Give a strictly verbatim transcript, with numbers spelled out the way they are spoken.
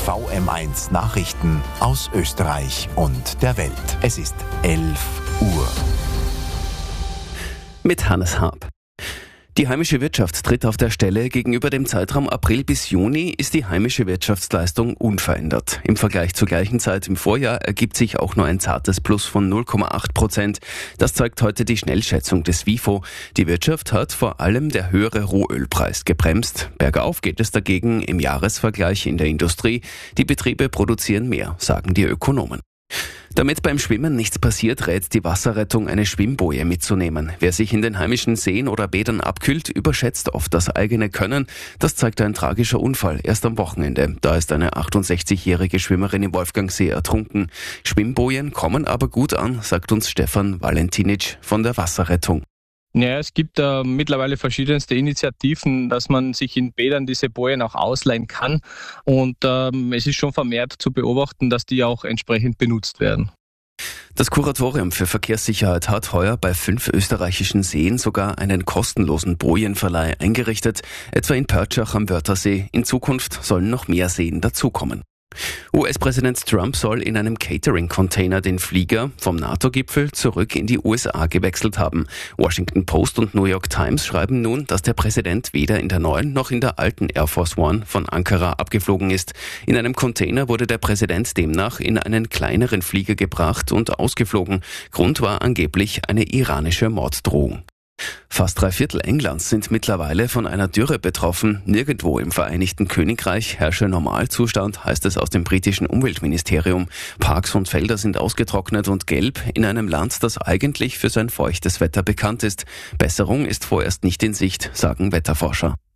V M eins Nachrichten aus Österreich und der Welt. Es ist elf Uhr. Mit Hannes Haab. Die heimische Wirtschaft tritt auf der Stelle. Gegenüber dem Zeitraum April bis Juni ist die heimische Wirtschaftsleistung unverändert. Im Vergleich zur gleichen Zeit im Vorjahr ergibt sich auch nur ein zartes Plus von null Komma acht Prozent. Das zeigt heute die Schnellschätzung des WIFO. Die Wirtschaft hat vor allem der höhere Rohölpreis gebremst. Bergauf geht es dagegen im Jahresvergleich in der Industrie. Die Betriebe produzieren mehr, sagen die Ökonomen. Damit beim Schwimmen nichts passiert, rät die Wasserrettung, eine Schwimmboje mitzunehmen. Wer sich in den heimischen Seen oder Bädern abkühlt, überschätzt oft das eigene Können. Das zeigt ein tragischer Unfall erst am Wochenende. Da ist eine achtundsechzigjährige Schwimmerin im Wolfgangsee ertrunken. Schwimmbojen kommen aber gut an, sagt uns Stefan Valentinic von der Wasserrettung. Ja, es gibt äh, mittlerweile verschiedenste Initiativen, dass man sich in Bädern diese Bojen auch ausleihen kann. Und ähm, es ist schon vermehrt zu beobachten, dass die auch entsprechend benutzt werden. Das Kuratorium für Verkehrssicherheit hat heuer bei fünf österreichischen Seen sogar einen kostenlosen Bojenverleih eingerichtet, etwa in Pörtschach am Wörthersee. In Zukunft sollen noch mehr Seen dazukommen. U S-Präsident Trump soll in einem Catering-Container den Flieger vom NATO-Gipfel zurück in die U S A gewechselt haben. Washington Post und New York Times schreiben nun, dass der Präsident weder in der neuen noch in der alten Air Force One von Ankara abgeflogen ist. In einem Container wurde der Präsident demnach in einen kleineren Flieger gebracht und ausgeflogen. Grund war angeblich eine iranische Morddrohung. Fast drei Viertel Englands sind mittlerweile von einer Dürre betroffen. Nirgendwo im Vereinigten Königreich herrsche Normalzustand, heißt es aus dem britischen Umweltministerium. Parks und Felder sind ausgetrocknet und gelb in einem Land, das eigentlich für sein feuchtes Wetter bekannt ist. Besserung ist vorerst nicht in Sicht, sagen Wetterforscher.